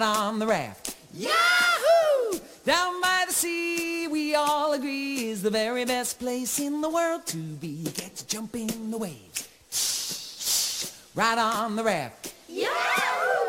on the raft. Yahoo! Down by the sea, we all agree, is the very best place in the world to be. Get to jump in the waves, right on the raft. Yahoo!